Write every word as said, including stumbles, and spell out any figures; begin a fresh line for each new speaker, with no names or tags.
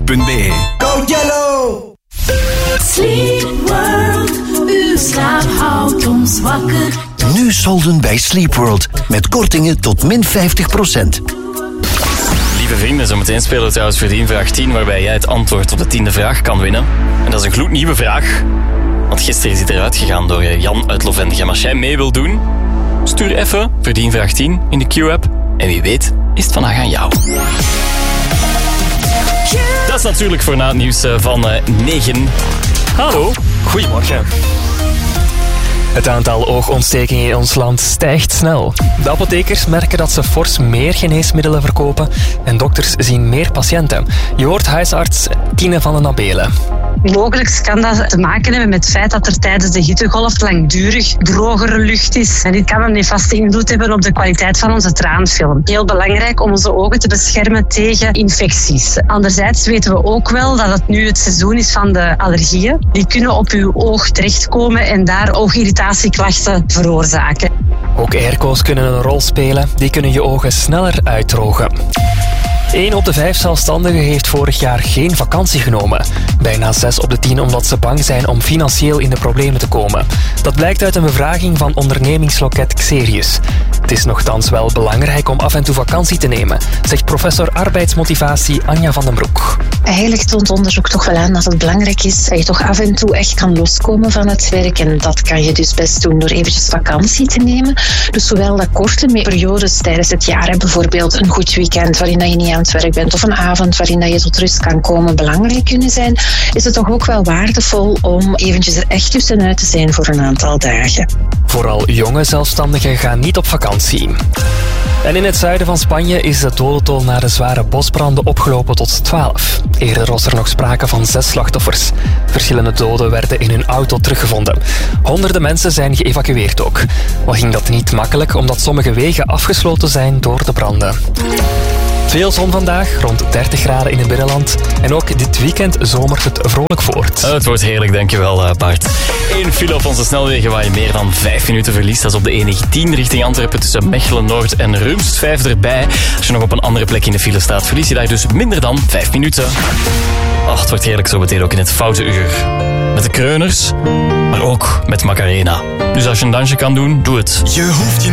sleepworld punt b e.
Go Yellow!
Sleep World, uw slaap houdt ons wakker.
Nu solden bij Sleep World met kortingen tot min vijftig procent.
Lieve vrienden, zometeen spelen we trouwens Verdien vraag tien, waarbij jij het antwoord op de tiende vraag kan winnen. En dat is een gloednieuwe vraag, want gisteren is het eruit gegaan door Jan uit Lovendegem. Als jij mee wilt doen, stuur even Verdien vraag tien in de Q-app. En wie weet is het vandaag aan jou. Dat is natuurlijk voor na het nieuws van negen. Hallo, goedemorgen.
Het aantal oogontstekingen in ons land stijgt snel. De apothekers merken dat ze fors meer geneesmiddelen verkopen en dokters zien meer patiënten. Je hoort huisarts Tine van den Abelen.
Mogelijk kan dat te maken hebben met het feit dat er tijdens de hittegolf langdurig drogere lucht is. En dit kan een nefaste invloed hebben op de kwaliteit van onze traanfilm. Heel belangrijk om onze ogen te beschermen tegen infecties. Anderzijds weten we ook wel dat het nu het seizoen is van de allergieën. Die kunnen op uw oog terechtkomen en daar oogirritatieklachten veroorzaken.
Ook airco's kunnen een rol spelen. Die kunnen je ogen sneller uitdrogen. één op de vijf zelfstandigen heeft vorig jaar geen vakantie genomen. Bijna zes op de tien omdat ze bang zijn om financieel in de problemen te komen. Dat blijkt uit een bevraging van ondernemingsloket Xerius. Het is nochtans wel belangrijk om af en toe vakantie te nemen, zegt professor arbeidsmotivatie Anja van den Broek.
Eigenlijk toont onderzoek toch wel aan dat het belangrijk is dat je toch af en toe echt kan loskomen van het werk. En dat kan je dus best doen door eventjes vakantie te nemen. Dus zowel dat korte periodes tijdens het jaar, bijvoorbeeld een goed weekend waarin je niet aan het werk bent of een avond waarin je tot rust kan komen, belangrijk kunnen zijn, is het toch ook wel waardevol om eventjes er echt tussenuit te zijn voor een aantal dagen.
Vooral jonge zelfstandigen gaan niet op vakantie. En in het zuiden van Spanje is de dodental na de zware bosbranden opgelopen tot twaalf. Eerder was er nog sprake van zes slachtoffers. Verschillende doden werden in hun auto teruggevonden. Honderden mensen zijn geëvacueerd ook. Al ging dat niet makkelijk, omdat sommige wegen afgesloten zijn door de branden. Veel zon vandaag, rond dertig graden in het binnenland. En ook dit weekend zomert het vrolijk voort.
Het wordt heerlijk, dankjewel Bart. Eén file op onze snelwegen waar je meer dan vijf minuten verliest. Dat is op de E negentien richting Antwerpen tussen Mechelen-Noord en Rumst. Vijf erbij. Als je nog op een andere plek in de file staat, verlies je daar dus minder dan vijf minuten. Ach, het wordt heerlijk zo meteen ook in het Foute Uur. Met de Kreuners, maar ook met Macarena. Dus als je een dansje kan doen, doe het.
Je hoeft je